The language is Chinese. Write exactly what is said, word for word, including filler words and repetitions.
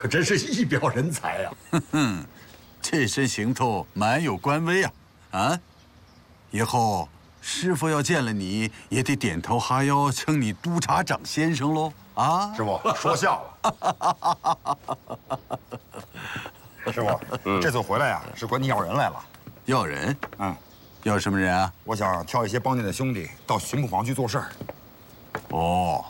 可真是一表人才呀！ 哼哼，这身行头蛮有官威啊！啊，以后师傅要见了你，也得点头哈腰，称你督察长先生喽！啊， 师傅说笑了。 师傅，这次回来呀，是管你要人来了。 要人？ 嗯， 要什么人啊？ 我想挑一些帮内的兄弟到巡捕房去做事儿。 哦。